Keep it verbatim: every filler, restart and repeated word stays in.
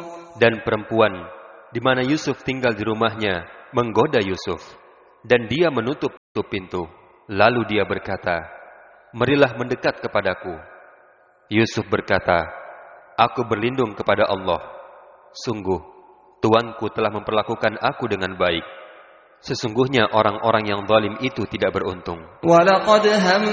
Dan perempuan di mana Yusuf tinggal di rumahnya menggoda Yusuf, dan dia menutup pintu. Lalu dia berkata, "Marilah mendekat kepadaku." Yusuf berkata, "Aku berlindung kepada Allah. Sungguh, tuanku telah memperlakukan aku dengan baik. Sesungguhnya orang-orang yang zalim itu tidak beruntung."